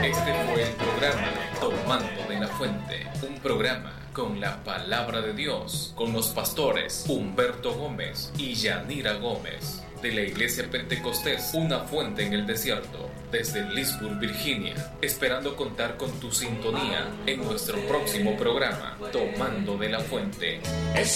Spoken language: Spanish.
Este fue el programa Tomando de la Fuente, un programa con la palabra de Dios, con los pastores Humberto Gómez y Yanira Gómez, de la Iglesia Pentecostés Una Fuente en el Desierto, desde Leesburg, Virginia, esperando contar con tu sintonía en nuestro próximo programa, Tomando de la Fuente.